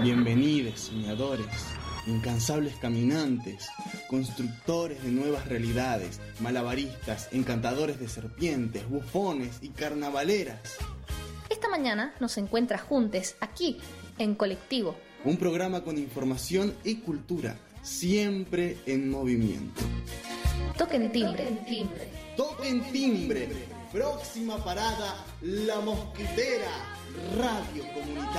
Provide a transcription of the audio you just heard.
Bienvenidos, soñadores, incansables caminantes, constructores de nuevas realidades, malabaristas, encantadores de serpientes, bufones y carnavaleras. Esta mañana nos encuentras juntos aquí, en Colectivo. Un programa con información y cultura, siempre en movimiento. Toquen timbre. Toquen timbre. Próxima parada, La Mosquitera, radio comunitaria.